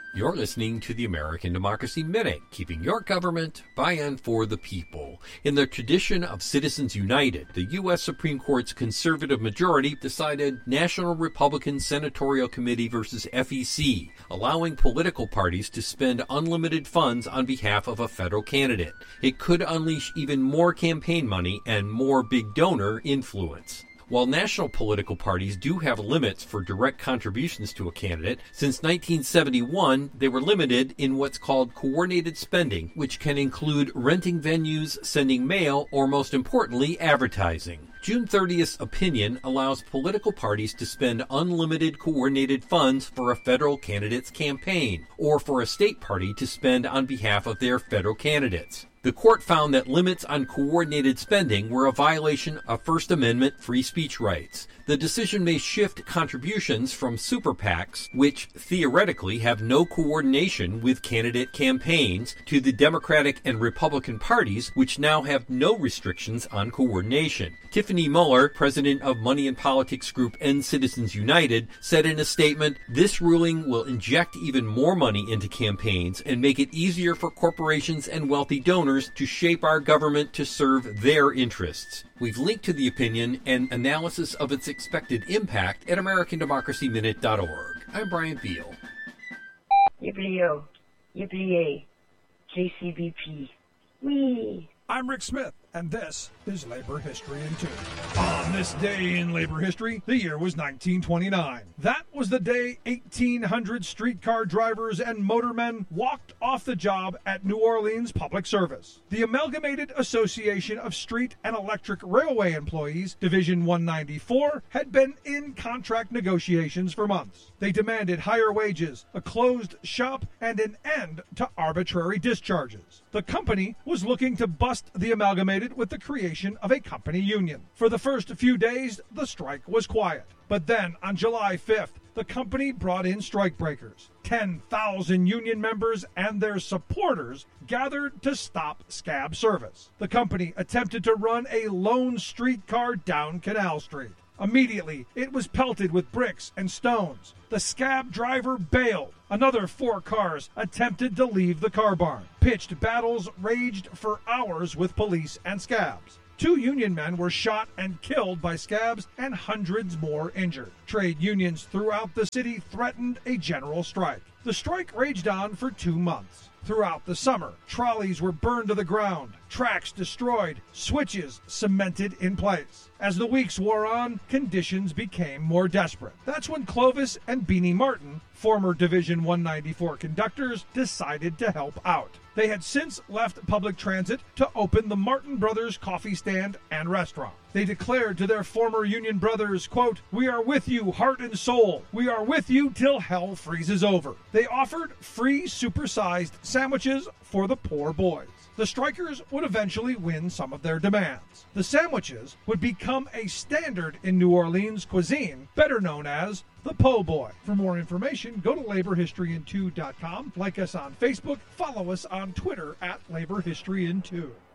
You're listening to the American Democracy Minute, keeping your government by and for the people. In the tradition of Citizens United, the U.S. Supreme Court's conservative majority decided National Republican Senatorial Committee versus FEC, allowing political parties to spend unlimited funds on behalf of a federal candidate. It could unleash even more campaign money and more big donor influence. While national political parties do have limits for direct contributions to a candidate, since 1971, they were limited in what's called coordinated spending, which can include renting venues, sending mail, or most importantly, advertising. June 30th's opinion allows political parties to spend unlimited coordinated funds for a federal candidate's campaign, or for a state party to spend on behalf of their federal candidates. The court found that limits on coordinated spending were a violation of First Amendment free speech rights. The decision may shift contributions from super PACs, which theoretically have no coordination with candidate campaigns, to the Democratic and Republican parties, which now have no restrictions on coordination. Tiffany Muller, president of Money and Politics group End Citizens United, said in a statement, "This ruling will inject even more money into campaigns and make it easier for corporations and wealthy donors to shape our government to serve their interests." We've linked to the opinion and analysis of its expected impact at AmericanDemocracyMinute.org. I'm Brian Beal. Yippee-yo, yippee-yay, JCBP. Whee! I'm Rick Smith, and this is Labor History in 2. On this day in labor history, the year was 1929. That was the day 1,800 streetcar drivers and motormen walked off the job at New Orleans Public Service. The Amalgamated Association of Street and Electric Railway Employees, Division 194, had been in contract negotiations for months. They demanded higher wages, a closed shop, and an end to arbitrary discharges. The company was looking to bust the Amalgamated with the creation of a company union. For the first few days, the strike was quiet. But then, on July 5th, the company brought in strikebreakers. 10,000 union members and their supporters gathered to stop scab service. The company attempted to run a lone streetcar down Canal Street. Immediately, it was pelted with bricks and stones. The scab driver bailed. Another 4 cars attempted to leave the car barn. Pitched battles raged for hours with police and scabs. 2 union men were shot and killed by scabs, and hundreds more injured. Trade unions throughout the city threatened a general strike. The strike raged on for 2 months. Throughout the summer, trolleys were burned to the ground, tracks destroyed, switches cemented in place. As the weeks wore on, conditions became more desperate. That's when Clovis and Beanie Martin, former Division 194 conductors, decided to help out. They had since left public transit to open the Martin Brothers coffee stand and restaurant. They declared to their former union brothers, quote, "We are with you, heart and soul. We are with you till hell freezes over." They offered free supersized sandwiches for the poor boys. The strikers would eventually win some of their demands. The sandwiches would become a standard in New Orleans cuisine, better known as the Po' Boy. For more information, go to laborhistoryin2.com, like us on Facebook, follow us on Twitter at laborhistoryin2.